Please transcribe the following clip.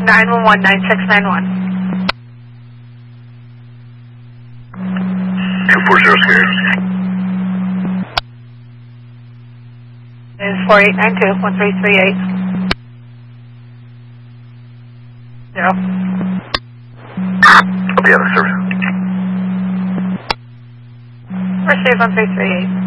911 9691. 240 scared. Is 4892 1338. 0. I'll be out of service. Receive 1338.